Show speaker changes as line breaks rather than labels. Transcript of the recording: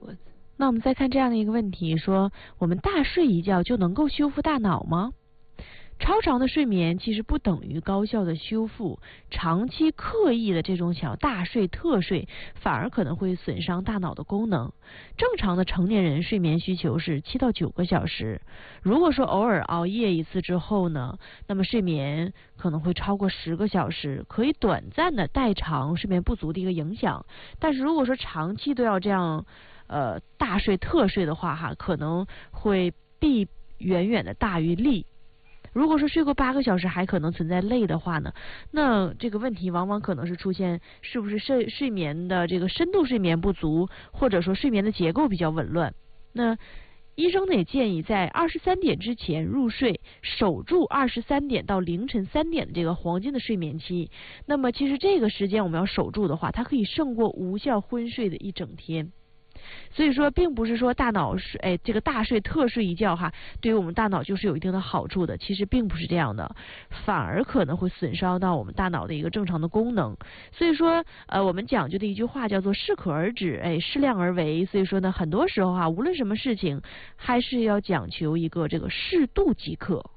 afterwards.
那我们再看这样的一个问题，说我们大睡一觉就能够修复大脑吗？超长的睡眠其实不等于高效的修复，长期刻意的这种想要大睡特睡，反而可能会损伤大脑的功能。正常的成年人睡眠需求是7到9个小时，如果说偶尔熬夜一次之后呢，那么睡眠可能会超过10个小时，可以短暂的代偿睡眠不足的一个影响。但是如果说长期都要这样大睡特睡的话可能会弊远远的大于利。如果说睡过8个小时还可能存在累的话呢，那这个问题往往可能是出现是不是睡眠的这个深度睡眠不足，或者说睡眠的结构比较紊乱。那医生呢也建议在23点之前入睡，守住23点到凌晨3点的这个黄金的睡眠期。那么其实这个时间我们要守住的话，它可以胜过无效昏睡的一整天。所以说并不是说大脑这个大睡特睡一觉对于我们大脑就是有一定的好处的，其实并不是这样的，反而可能会损伤到我们大脑的一个正常的功能。所以说我们讲究的一句话叫做适可而止，适量而为。所以说呢，很多时候无论什么事情还是要讲求一个这个适度即可。